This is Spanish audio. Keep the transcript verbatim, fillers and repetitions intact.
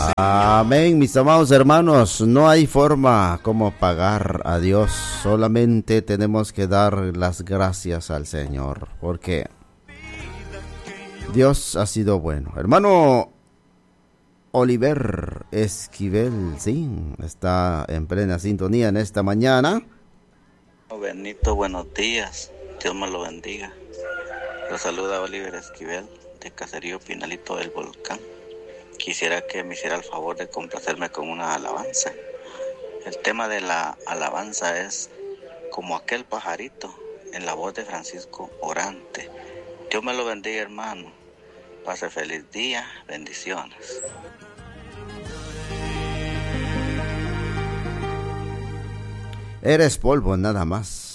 Amén, mis amados hermanos. No hay forma como pagar a Dios. Solamente tenemos que dar las gracias al Señor, porque Dios ha sido bueno. Hermano Oliver Esquivel, sí, está en plena sintonía en esta mañana. Benito, buenos días. Dios me lo bendiga. Lo saluda Oliver Esquivel, de Caserío Pinalito del Volcán. Quisiera que me hiciera el favor de complacerme con una alabanza. El tema de la alabanza es Como aquel pajarito, en la voz de Francisco Orante. Dios me lo bendiga, hermano. Pase feliz día. Bendiciones. Eres polvo nada más.